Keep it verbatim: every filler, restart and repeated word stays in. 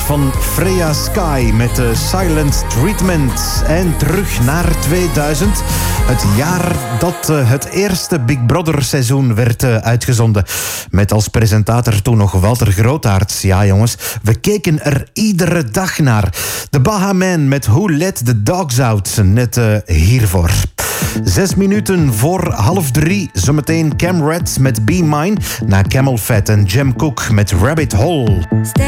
van Freya Sky met de Silent Treatment. En terug naar tweeduizend, het jaar dat uh, het eerste Big Brother seizoen werd uh, uitgezonden. Met als presentator toen nog Walter Grootaerts. Ja jongens, we keken er iedere dag naar. De Bahaman met Who Let the Dogs Out, net uh, hiervoor. Zes minuten voor half drie. Zometeen Cam Red met Be Mine. Na Camel Fat en Jem Cook met Rabbit Hole.